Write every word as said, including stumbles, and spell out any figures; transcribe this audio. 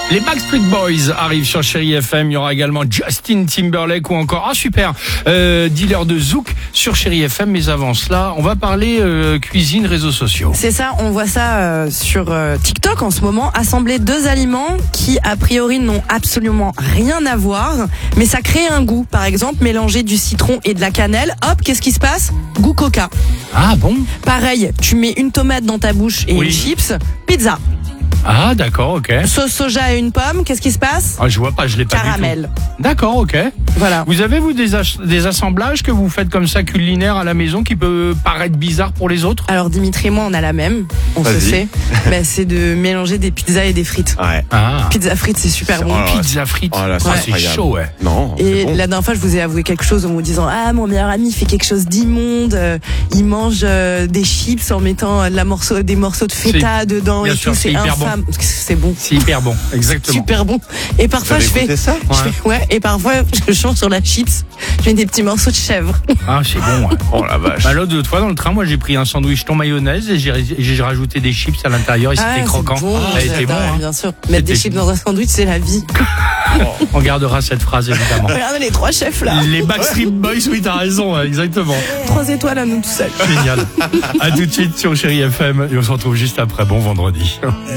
Les Backstreet Boys arrivent sur Chérie F M. Il y aura également Justin Timberlake ou encore, ah super, euh, Dealer de Zouk sur Chérie F M. Mais avant cela, on va parler euh, cuisine, réseaux sociaux. C'est ça, on voit ça euh, sur euh, TikTok en ce moment. Assembler deux aliments qui, a priori, n'ont absolument rien à voir, mais ça crée un goût. Par exemple, mélanger du citron et de la cannelle. Hop, qu'est-ce qui se passe? Goût coca. Ah bon? Pareil, tu mets une tomate dans ta bouche et Oui. une chips. Pizza. Ah d'accord, ok. Sauce soja et une pomme, qu'est-ce qui se passe? Ah, je vois pas, je l'ai pas Caramel. du tout. D'accord, ok. Voilà. Vous avez, vous, des, ach- des assemblages que vous faites comme ça culinaires à la maison qui peut paraître bizarre pour les autres? Alors Dimitri et moi, on a la même, on se Vas-y. sait. Ben, c'est de mélanger des pizzas et des frites. Ouais. Ah, Pizza frites, c'est super bon. Oh là là, pizza frites. Oh là, c'est Ah, c'est incroyable. chaud, ouais. Non, Et c'est bon. la dernière fois, je vous ai avoué quelque chose en vous disant ah, mon meilleur ami fait quelque chose d'immonde. euh, il mange euh, des chips en mettant euh, de la morceau, des morceaux de feta dedans bien et sûr, tout. c'est C'est hyper bon. infâme. C'est bon. C'est hyper bon, exactement. Super bon. Et parfois, Vous je avez fais, goûté ça? je fais- ouais. Et parfois, je change sur la chips. Je mets des petits morceaux de chèvre. Ah, c'est bon, ouais. Oh la vache. Bah, l'autre fois dans le train, moi j'ai pris un sandwich thon mayonnaise et j'ai, j'ai rajouté des chips à l'intérieur et Ah, c'était c'est croquant. bon, Ça a été bon, j'adore, hein. bien sûr. Mettre des C'était- chips dans un sandwich, c'est la vie. On gardera cette phrase évidemment. Regardez les trois chefs là. Les Backstreet Boys, oui, t'as raison, ouais, exactement. Trois étoiles à nous tout seuls. Génial. À tout de suite sur Chérie F M et on se retrouve juste après. Bon vendredi.